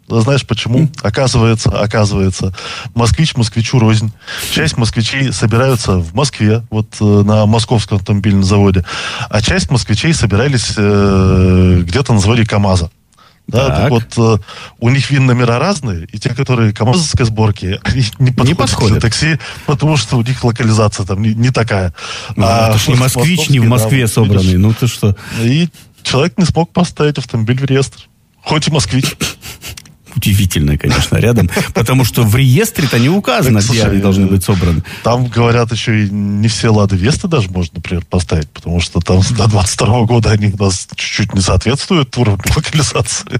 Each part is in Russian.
Знаешь почему? Оказывается, москвич москвичу рознь. Часть москвичей собираются в Москве, вот на Московском автомобильном заводе, а часть москвичей собирались где-то на заводе КамАЗа. Да, так вот, у них ВИН-номера разные, и те, которые КамАЗовской сборки, они не подходят для такси, потому что у них локализация там не такая. Это ж не москвич, не в Москве собранный, ну ты что? И человек не смог поставить автомобиль в реестр, хоть и москвич. Удивительно, конечно, рядом, потому что в реестре-то не указано, где они должны быть собраны. Там, говорят, еще и не все Лады Весты даже можно, например, поставить, потому что там до 22 года они у нас чуть-чуть не соответствуют уровню локализации.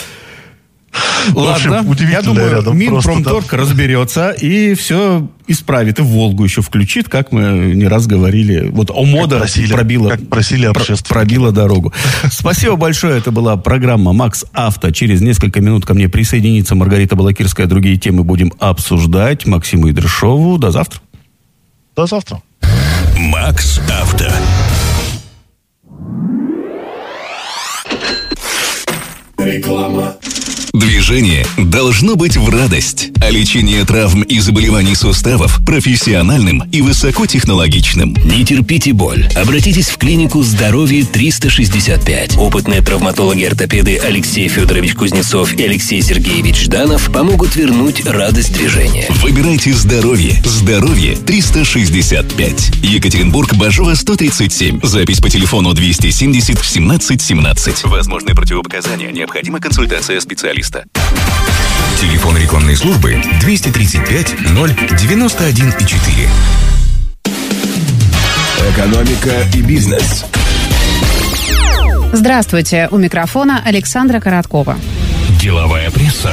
Ладно, я думаю, Минпромторг разберется и все исправит. И Волгу еще включит, как мы не раз говорили. Вот ОМОДа пробила дорогу. Спасибо большое. Это была программа «Макс Авто». Через несколько минут ко мне присоединится Маргарита Балакирская. Другие темы будем обсуждать. Максиму Идрешову. До завтра. До завтра. «Макс Авто». Реклама. Движение должно быть в радость, а лечение травм и заболеваний суставов профессиональным и высокотехнологичным. Не терпите боль. Обратитесь в клинику «Здоровье 365». Опытные травматологи-ортопеды Алексей Федорович Кузнецов и Алексей Сергеевич Жданов помогут вернуть радость движения. Выбирайте здоровье. «Здоровье 365». Екатеринбург, Бажова, 137. Запись по телефону 270 17 17. Возможны противопоказания. Необходима консультация специалиста. Телефон рекламной службы 235 091 4. Экономика и бизнес. Здравствуйте. У микрофона Александра Короткова. Деловая пресса.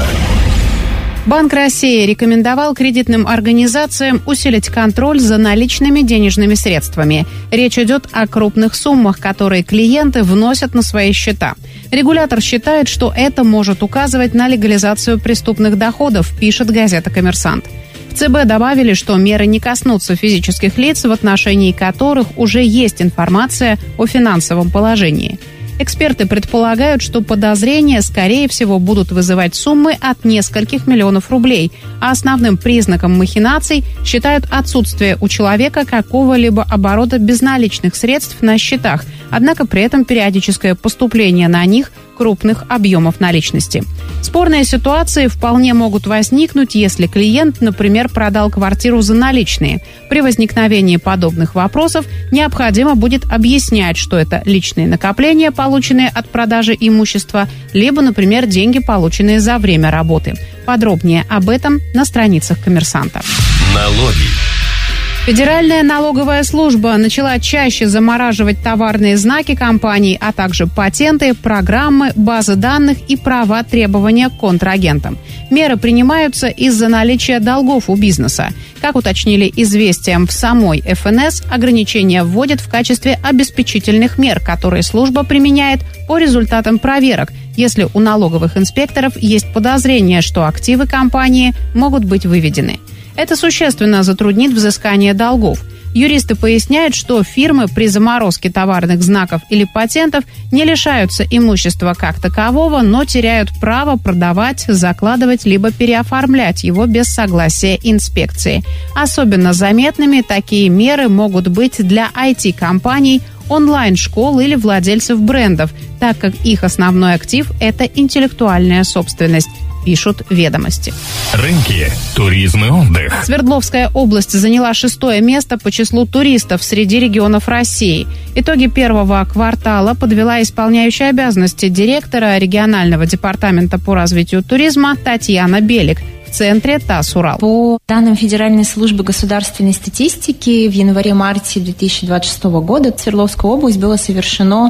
Банк России рекомендовал кредитным организациям усилить контроль за наличными денежными средствами. Речь идет о крупных суммах, которые клиенты вносят на свои счета. Регулятор считает, что это может указывать на легализацию преступных доходов, пишет газета «Коммерсант». В ЦБ добавили, что меры не коснутся физических лиц, в отношении которых уже есть информация о финансовом положении. Эксперты предполагают, что подозрения, скорее всего, будут вызывать суммы от нескольких миллионов рублей, а основным признаком махинаций считают отсутствие у человека какого-либо оборота безналичных средств на счетах, однако при этом периодическое поступление на них крупных объемов наличности. Спорные ситуации вполне могут возникнуть, если клиент, например, продал квартиру за наличные. При возникновении подобных вопросов необходимо будет объяснять, что это личные накопления, полученные от продажи имущества, либо, например, деньги, полученные за время работы. Подробнее об этом на страницах «Коммерсанта». Налоги. Федеральная налоговая служба начала чаще замораживать товарные знаки компаний, а также патенты, программы, базы данных и права требования к контрагентам. Меры принимаются из-за наличия долгов у бизнеса. Как уточнили «Известиям» в самой ФНС, ограничения вводят в качестве обеспечительных мер, которые служба применяет по результатам проверок, если у налоговых инспекторов есть подозрение, что активы компании могут быть выведены. Это существенно затруднит взыскание долгов. Юристы поясняют, что фирмы при заморозке товарных знаков или патентов не лишаются имущества как такового, но теряют право продавать, закладывать либо переоформлять его без согласия инспекции. Особенно заметными такие меры могут быть для IT-компаний, онлайн-школ или владельцев брендов, так как их основной актив – это интеллектуальная собственность, пишут «Ведомости». Рынки, туризм и отдых. Свердловская область заняла 6-е место по числу туристов среди регионов России. Итоги первого квартала подвела исполняющая обязанности директора регионального департамента по развитию туризма Татьяна Белик. В центре ТАСС «Урал». По данным Федеральной службы государственной статистики, в январе-марте 2026 года в Свердловскую область было совершено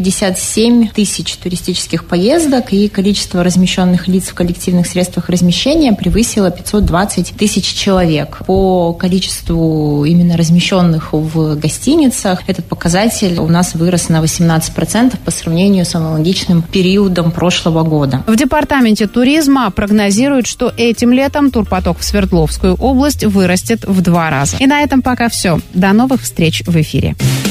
757 тысяч туристических поездок, и количество размещенных лиц в коллективных средствах размещения превысило 520 тысяч человек. По количеству именно размещенных в гостиницах этот показатель у нас вырос на 18% по сравнению с аналогичным периодом прошлого года. В департаменте туризма прогнозируют, что этим летом турпоток в Свердловскую область вырастет в 2 раза. И на этом пока все. До новых встреч в эфире.